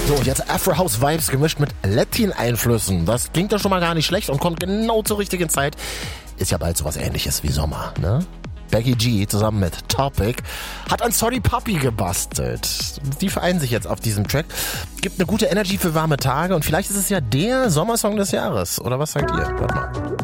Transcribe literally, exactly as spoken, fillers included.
So, und jetzt Afro House Vibes gemischt mit Latin-Einflüssen. Das klingt doch schon mal gar nicht schlecht und kommt genau zur richtigen Zeit. Ist ja bald sowas Ähnliches wie Sommer, ne? Becky G zusammen mit Topic hat an Sorry Puppy gebastelt. Die vereinen sich jetzt auf diesem Track. Gibt eine gute Energy für warme Tage und vielleicht ist es ja der Sommersong des Jahres. Oder was sagt ihr? Warte mal.